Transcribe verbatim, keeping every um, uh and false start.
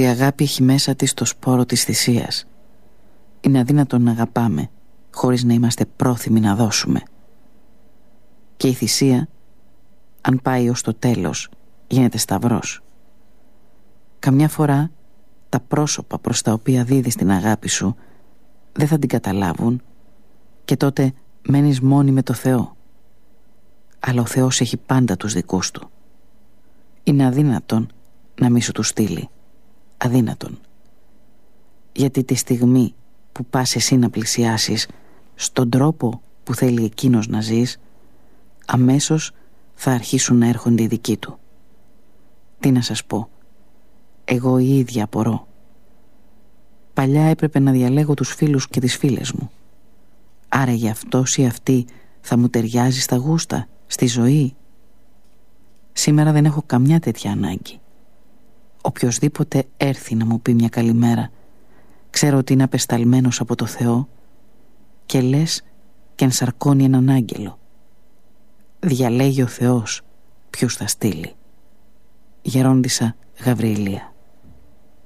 Η αγάπη έχει μέσα της το σπόρο της θυσίας. Είναι αδύνατο να αγαπάμε χωρίς να είμαστε πρόθυμοι να δώσουμε. Και η θυσία, αν πάει ως το τέλος, γίνεται σταυρός. Καμιά φορά τα πρόσωπα προς τα οποία δίδεις την αγάπη σου δεν θα την καταλάβουν και τότε μένεις μόνη με το Θεό. Αλλά ο Θεός έχει πάντα τους δικούς του. Είναι αδύνατον να μη σου του στείλει. Αδύνατον. Γιατί τη στιγμή που πας εσύ να πλησιάσεις στον τρόπο που θέλει εκείνος να ζεις, αμέσως θα αρχίσουν να έρχονται οι δικοί του. Τι να σας πω, εγώ η ίδια απορώ. Παλιά έπρεπε να διαλέγω τους φίλους και τις φίλες μου. Άρα για αυτός ή αυτή θα μου ταιριάζει στα γούστα, στη ζωή. Σήμερα δεν έχω καμιά τέτοια ανάγκη. Οποιοσδήποτε έρθει να μου πει μια καλημέρα, ξέρω ότι είναι απεσταλμένος από το Θεό και λες και ενσαρκώνει έναν άγγελο. Διαλέγει ο Θεός ποιους θα στείλει. Γερόντισσα Γαβριηλία.